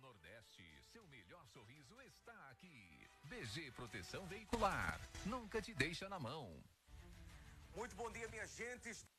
Nordeste, seu melhor sorriso está aqui. BG Proteção Veicular, nunca te deixa na mão. Muito bom dia, minha gente.